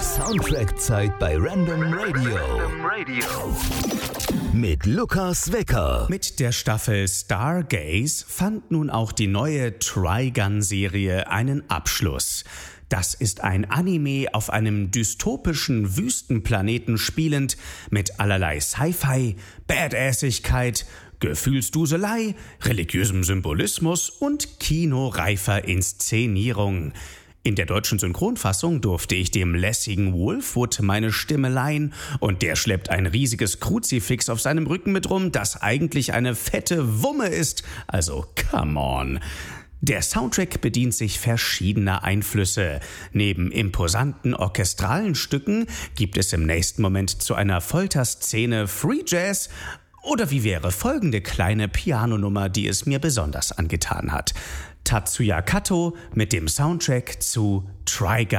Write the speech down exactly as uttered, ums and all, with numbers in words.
Soundtrack-Zeit bei Random Radio. Random Radio. Mit Lukas Wecker. Mit der Staffel Stargaze fand nun auch die neue Trigun-Serie einen Abschluss. Das ist ein Anime auf einem dystopischen Wüstenplaneten spielend, mit allerlei Sci-Fi, Badassigkeit, Gefühlsduselei, religiösem Symbolismus und kinoreifer Inszenierung. In der deutschen Synchronfassung durfte ich dem lässigen Wolfwood meine Stimme leihen und der schleppt ein riesiges Kruzifix auf seinem Rücken mit rum, das eigentlich eine fette Wumme ist. Also, come on. Der Soundtrack bedient sich verschiedener Einflüsse. Neben imposanten orchestralen Stücken gibt es im nächsten Moment zu einer Folterszene Free Jazz. Oder wie wäre folgende kleine Pianonummer, die es mir besonders angetan hat? Tatsuya Kato mit dem Soundtrack zu Trigun.